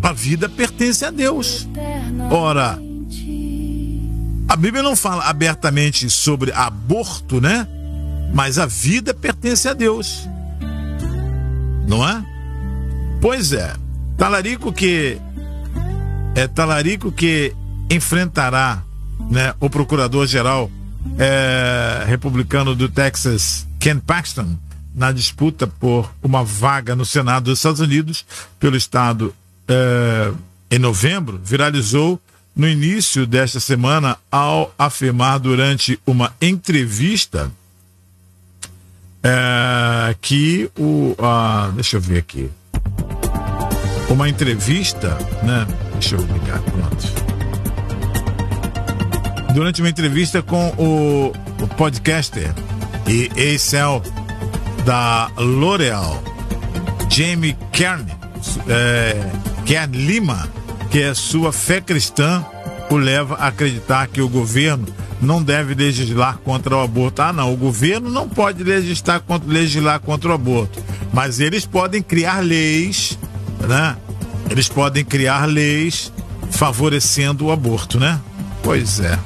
A vida pertence a Deus. Ora, a Bíblia não fala abertamente sobre aborto, né? Mas a vida pertence a Deus. Não é? Pois é. Talarico que enfrentará, né, o procurador-geral republicano do Texas, Ken Paxton, na disputa por uma vaga no Senado dos Estados Unidos pelo estado em novembro, viralizou no início desta semana ao afirmar durante uma entrevista que deixa eu ver aqui. Uma entrevista, né? Deixa eu ligar, pronto. Durante uma entrevista com o podcaster e ex-CEO da L'Oréal, Jamie Kern Lima, que é sua fé cristã o leva a acreditar que o governo não deve legislar contra o aborto. Não, o governo não pode legislar contra o aborto, mas eles podem criar leis, né? Eles podem criar leis favorecendo o aborto, né? Pois é.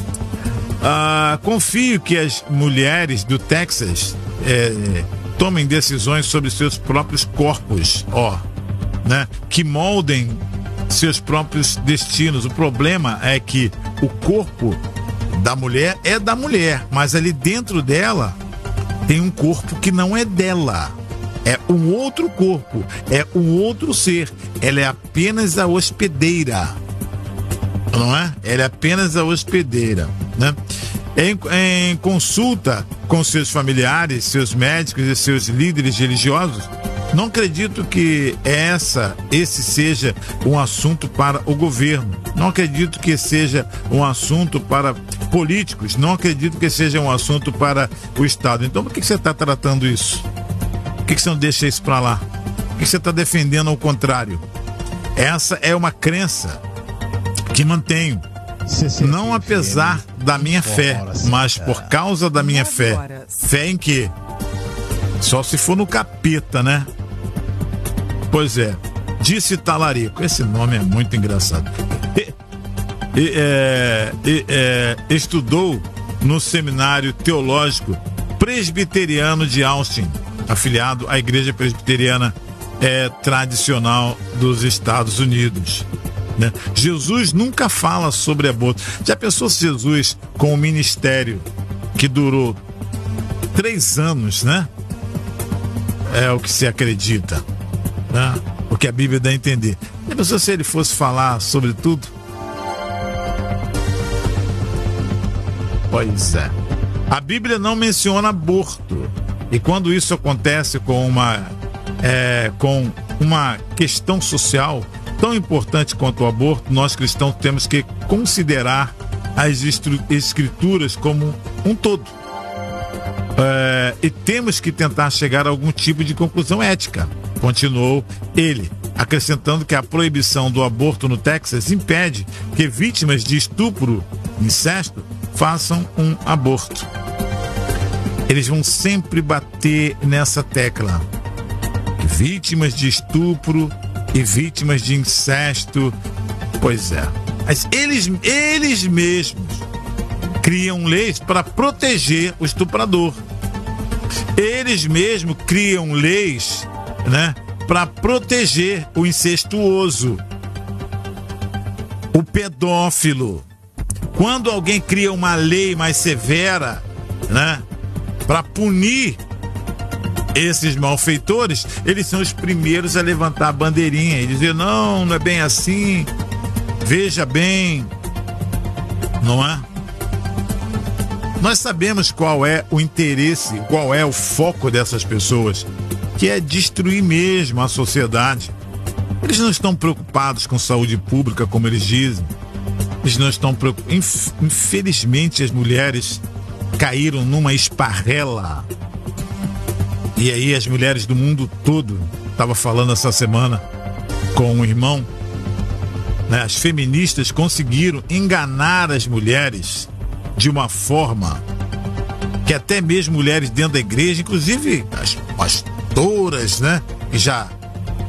Confio que as mulheres do Texas tomem decisões sobre seus próprios corpos, né? Que moldem seus próprios destinos. O problema é que o corpo da mulher é da mulher, mas ali dentro dela tem um corpo que não é dela. É um outro corpo, é um outro ser. Ela é apenas a hospedeira, não é? Ela é apenas a hospedeira, né? Em consulta com seus familiares, seus médicos e seus líderes religiosos, não acredito que esse seja um assunto para o governo. Não acredito que seja um assunto para políticos. Não acredito que seja um assunto para o Estado. Então, por que você está tratando isso? Por que você não deixa isso para lá? Por que você está defendendo ao contrário? Essa é uma crença que mantenho. Não apesar da minha fé, mas por causa da minha fé. Fé em quê? Só se for no capeta, né? Pois é. Disse Talarico. Esse nome é muito engraçado. Estudou no Seminário Teológico Presbiteriano de Austin, afiliado à Igreja Presbiteriana tradicional dos Estados Unidos, né? Jesus nunca fala sobre aborto. Já pensou se Jesus, com um ministério que durou 3 anos, né? É o que se acredita, né? O que a Bíblia dá a entender. Já pensou se ele fosse falar sobre tudo? Pois é. A Bíblia não menciona aborto. E quando isso acontece com uma questão social tão importante quanto o aborto, nós cristãos temos que considerar as escrituras como um todo. E temos que tentar chegar a algum tipo de conclusão ética, continuou ele, acrescentando que a proibição do aborto no Texas impede que vítimas de estupro e incesto façam um aborto. Eles vão sempre bater nessa tecla. Vítimas de estupro e vítimas de incesto. Pois é. Mas eles mesmos criam leis para proteger o estuprador. Eles mesmos criam leis, né, para proteger o incestuoso, o pedófilo. Quando alguém cria uma lei mais severa, né, para punir esses malfeitores, eles são os primeiros a levantar a bandeirinha e dizer: não é bem assim, veja bem, não é? Nós sabemos qual é o interesse, qual é o foco dessas pessoas, que é destruir mesmo a sociedade. Eles não estão preocupados com saúde pública, como eles dizem. Eles não estão preocupados. Infelizmente, as mulheres caíram numa esparrela. E aí as mulheres do mundo todo, estava falando essa semana com um irmão, né, as feministas conseguiram enganar as mulheres de uma forma que até mesmo mulheres dentro da igreja, inclusive as pastoras, né, que já